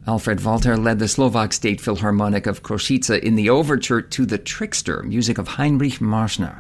Alfred Walter led the Slovak State Philharmonic of Košice in the overture to The Trickster, music of Heinrich Marschner.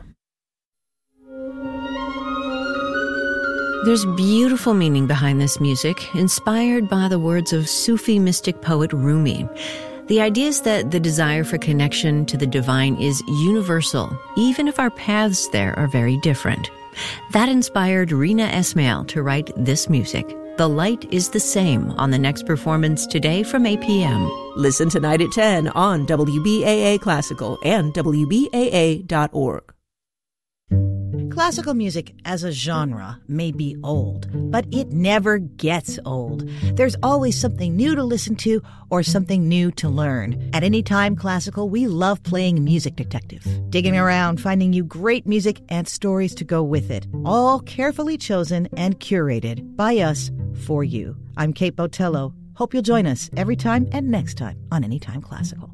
There's beautiful meaning behind this music, inspired by the words of Sufi mystic poet Rumi. The idea is that the desire for connection to the divine is universal, even if our paths there are very different. That inspired Rina Esmail to write this music. The Light is the Same on the next performance today from 8 p.m. Listen tonight at 10 on WBAA Classical and WBAA.org. Classical music as a genre may be old, but it never gets old. There's always something new to listen to or something new to learn. At Anytime Classical, we love playing Music Detective, digging around, finding you great music and stories to go with it, all carefully chosen and curated by us for you. I'm Kate Botello. Hope you'll join us every time and next time on Anytime Classical.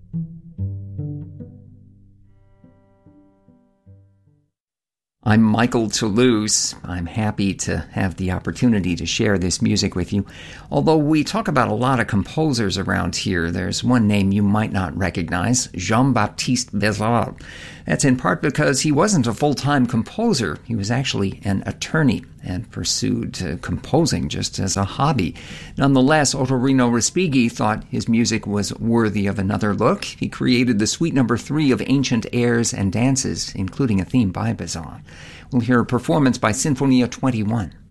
I'm Michael Toulouse. I'm happy to have the opportunity to share this music with you. Although we talk about a lot of composers around here, there's one name you might not recognize, Jean-Baptiste Bézard. That's in part because he wasn't a full-time composer. He was actually an attorney and pursued composing just as a hobby. Nonetheless, Ottorino Respighi thought his music was worthy of another look. He created the Suite No. 3 of ancient airs and dances, including a theme by Bézard. We'll hear a performance by Sinfonia 21.